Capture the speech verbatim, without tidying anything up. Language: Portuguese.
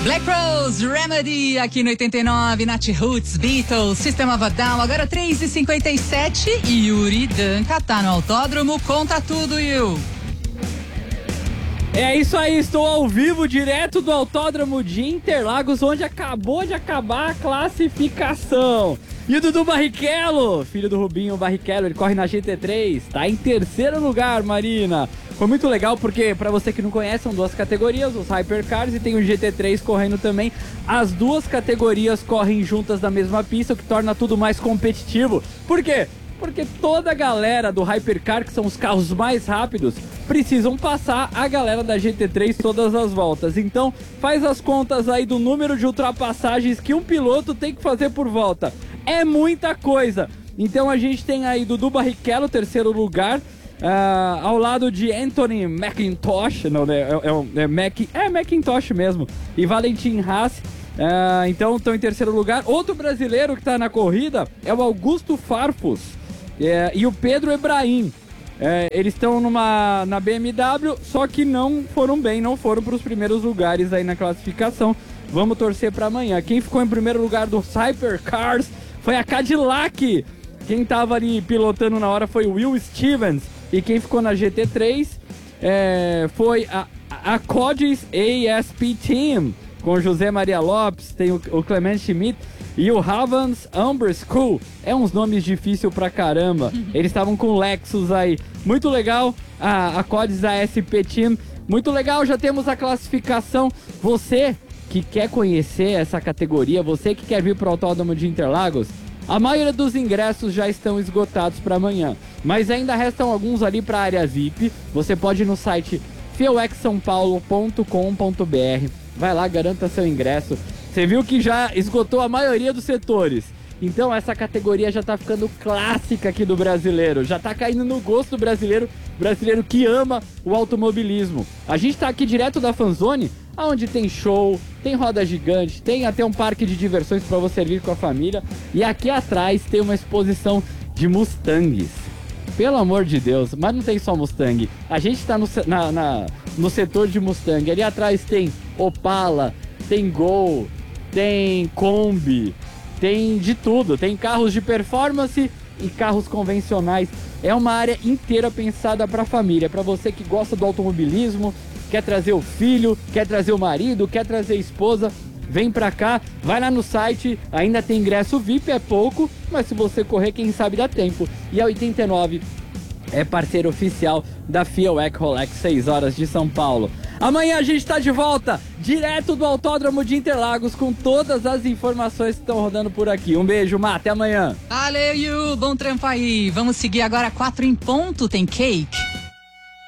Black Rose, Remedy, aqui no oitenta e nove, Nat Roots, Beatles, Sistema Vadal, agora três e cinquenta e sete, e Yuri Danca tá no autódromo, conta tudo, Yu. É isso aí, estou ao vivo, direto do Autódromo de Interlagos, onde acabou de acabar a classificação. E o Dudu Barrichello, filho do Rubinho Barrichello, ele corre na G T três, tá em terceiro lugar, Marina. Foi muito legal porque, pra você que não conhece, são duas categorias, os Hypercars e tem o G T três correndo também. As duas categorias correm juntas na mesma pista, o que torna tudo mais competitivo. Por quê? Porque toda a galera do Hypercar, que são os carros mais rápidos, precisam passar a galera da G T três todas as voltas. Então, faz as contas aí do número de ultrapassagens que um piloto tem que fazer por volta. É muita coisa. Então, a gente tem aí Dudu Barrichello, terceiro lugar, uh, ao lado de Anthony McIntosh, não, né, é, é, é, Mac, é McIntosh mesmo, e Valentin Haas. Uh, então, estão em terceiro lugar. Outro brasileiro que está na corrida é o Augusto Farfus. É, e o Pedro Ebrahim, é, eles estão numa na B M W, só que não foram bem, não foram para os primeiros lugares aí na classificação. Vamos torcer para amanhã. Quem ficou em primeiro lugar dos Hypercars foi a Cadillac. Quem estava ali pilotando na hora foi o Will Stevens. E quem ficou na G T três é, foi a, a Codis A S P Team, com José Maria Lopes, tem o, o Clement Schmidt e o Havans Amber School. É uns nomes difíceis pra caramba. Eles estavam com Lexus aí. Muito legal, a, a Codis A S P Team. Muito legal, já temos a classificação. Você que quer conhecer essa categoria, você que quer vir pro Autódromo de Interlagos, a maioria dos ingressos já estão esgotados para amanhã. Mas ainda restam alguns ali para a área V I P. Você pode ir no site fioex são paulo ponto com ponto b r. Vai lá, garanta seu ingresso. Você viu que já esgotou a maioria dos setores. Então essa categoria já tá ficando clássica aqui do brasileiro. Já tá caindo no gosto do brasileiro, brasileiro que ama o automobilismo. A gente tá aqui direto da Fanzone, onde tem show, tem roda gigante, tem até um parque de diversões para você vir com a família. E aqui atrás tem uma exposição de Mustangs. Pelo amor de Deus, mas não tem só Mustang. A gente tá no, na, na, no setor de Mustang. Ali atrás tem Opala, tem Gol, tem Kombi, tem de tudo. Tem carros de performance e carros convencionais. É uma área inteira pensada para a família, para você que gosta do automobilismo, quer trazer o filho, quer trazer o marido, quer trazer a esposa. Vem pra cá, vai lá no site, ainda tem ingresso V I P, é pouco, mas se você correr, quem sabe dá tempo. E a oitenta e nove é parceiro oficial da Fioec Rolex seis horas de São Paulo. Amanhã a gente tá de volta, direto do Autódromo de Interlagos, com todas as informações que estão rodando por aqui. Um beijo, Má, até amanhã. Valeu, Yu, bom trampo aí. Vamos seguir agora, quatro em ponto, tem Cake.